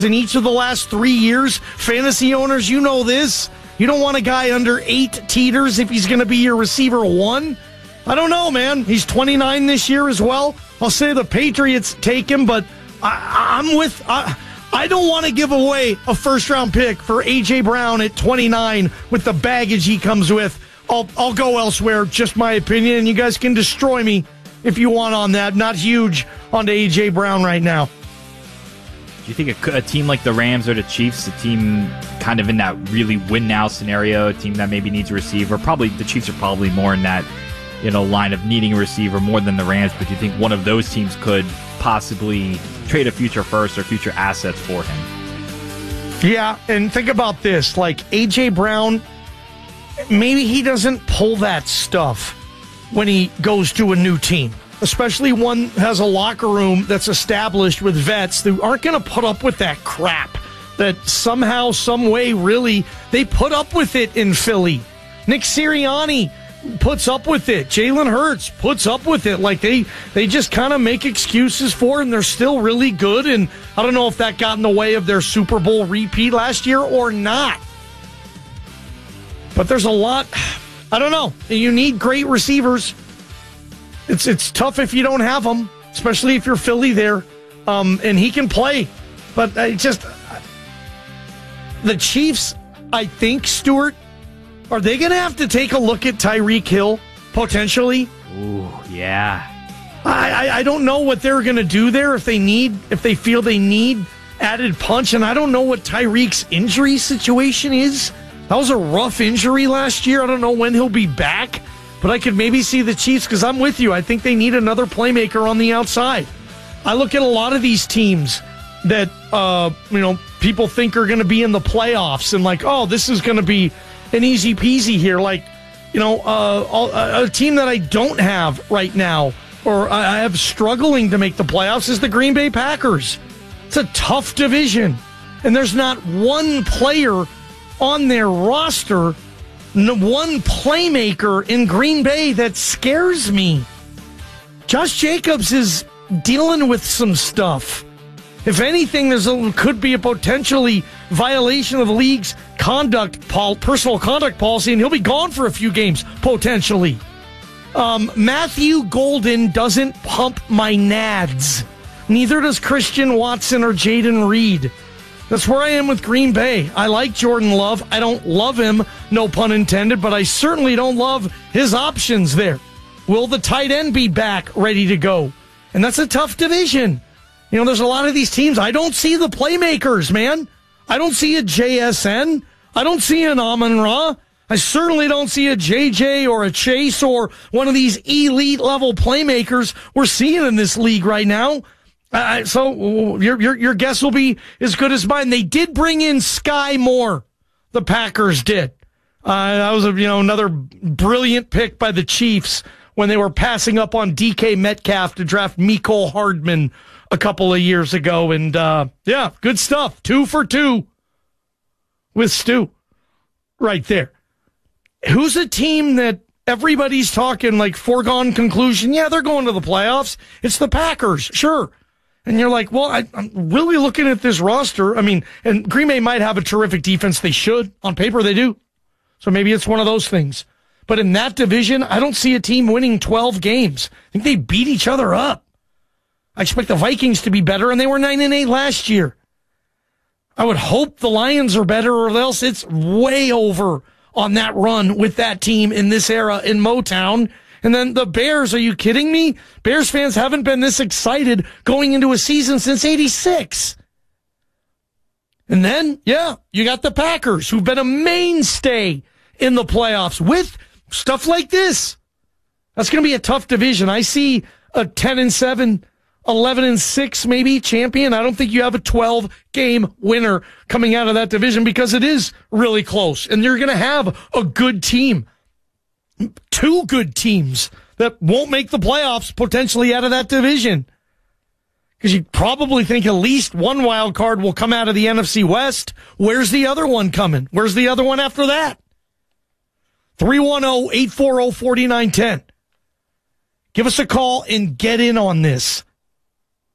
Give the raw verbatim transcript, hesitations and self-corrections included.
in each of the last three years. Fantasy owners, you know this. You don't want a guy under eight teeters if he's going to be your receiver one. I don't know, man. He's twenty-nine this year as well. I'll say the Patriots take him, but I, I'm with... I, I don't want to give away a first-round pick for A J. Brown at twenty-nine with the baggage he comes with. I'll, I'll go elsewhere, just my opinion, and you guys can destroy me if you want on that. Not huge on A J. Brown right now. Do you think a, a team like the Rams or the Chiefs, a team kind of in that really win-now scenario, a team that maybe needs a receiver, probably the Chiefs are probably more in that, you know, line of needing a receiver more than the Rams, but do you think one of those teams could possibly trade a future first or future assets for him? Yeah, and think about this. Like, A J. Brown, maybe he doesn't pull that stuff when he goes to a new team, especially one that has a locker room that's established with vets who aren't going to put up with that crap that somehow, some way, really, they put up with it in Philly. Nick Sirianni puts up with it. Jalen Hurts puts up with it. Like, they, they just kind of make excuses for it, and they're still really good. And I don't know if that got in the way of their Super Bowl repeat last year or not. But there's a lot. I don't know. You need great receivers. It's it's tough if you don't have them, especially if you're Philly there. Um, and he can play. But I just... The Chiefs, I think, Stuart, are they going to have to take a look at Tyreek Hill, potentially? Ooh, yeah. I, I, I don't know what they're going to do there if they need, if they feel they need added punch. And I don't know what Tyreek's injury situation is. That was a rough injury last year. I don't know when he'll be back. But I could maybe see the Chiefs, because I'm with you. I think they need another playmaker on the outside. I look at a lot of these teams that, uh, you know, people think are going to be in the playoffs and like, oh, this is going to be an easy peasy here. Like, you know, uh, a team that I don't have right now, or I have struggling to make the playoffs, is the Green Bay Packers. It's a tough division. And there's not one player on their roster, one playmaker in Green Bay that scares me. Josh Jacobs is dealing with some stuff. If anything, there's a, could be a potentially violation of the league's conduct, pol- personal conduct policy, and he'll be gone for a few games, potentially. Um, Matthew Golden doesn't pump my nads. Neither does Christian Watson or Jaden Reed. That's where I am with Green Bay. I like Jordan Love. I don't love him, no pun intended, but I certainly don't love his options there. Will the tight end be back, ready to go? And that's a tough division. You know, there's a lot of these teams. I don't see the playmakers, man. I don't see a J S N. I don't see an Amon-Ra. I certainly don't see a J J or a Chase or one of these elite level playmakers we're seeing in this league right now. Uh, so your, your your guess will be as good as mine. They did bring in Sky Moore. The Packers did. Uh, that was a, you know, another brilliant pick by the Chiefs when they were passing up on D K Metcalf to draft Mecole Hardman a couple of years ago. And, uh, yeah, good stuff. Two for two with Stu right there. Who's a team that everybody's talking like foregone conclusion? Yeah, they're going to the playoffs. It's the Packers, sure. And you're like, well, I, I'm really looking at this roster. I mean, and Green Bay might have a terrific defense. They should. On paper, they do. So maybe it's one of those things. But in that division, I don't see a team winning twelve games. I think they beat each other up. I expect the Vikings to be better, and they were nine and eight last year. I would hope the Lions are better, or else it's way over on that run with that team in this era in Motown. And then the Bears, are you kidding me? Bears fans haven't been this excited going into a season since eighty-six. And then, yeah, you got the Packers, who've been a mainstay in the playoffs with stuff like this. That's going to be a tough division. I see a ten and seven, eleven and six maybe champion. I don't think you have a twelve game winner coming out of that division because it is really close. And you're going to have a good team. Two good teams that won't make the playoffs potentially out of that division. Because you probably think at least one wild card will come out of the N F C West. Where's the other one coming? Where's the other one after that? three one zero, eight four zero, four nine one zero. Give us a call and get in on this.